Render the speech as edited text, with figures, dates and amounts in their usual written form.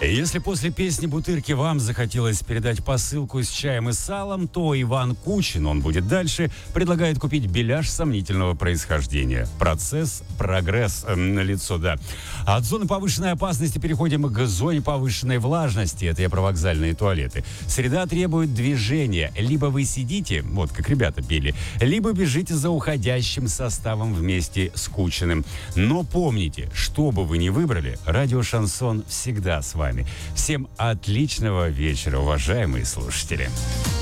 Если после песни «Бутырки» вам захотелось передать посылку с чаем и салом, то Иван Кучин, он будет дальше, предлагает купить беляш сомнительного происхождения. Прогресс налицо, да. От зоны повышенной опасности переходим к зоне повышенной влажности. Это я про вокзальные туалеты. Среда требует движения. Либо вы сидите, вот как ребята пели, либо бежите за уходящим составом вместе с Кучиным. Но помните, что бы вы ни выбрали, радио «Шансон» всегда с вами. Всем отличного вечера, уважаемые слушатели.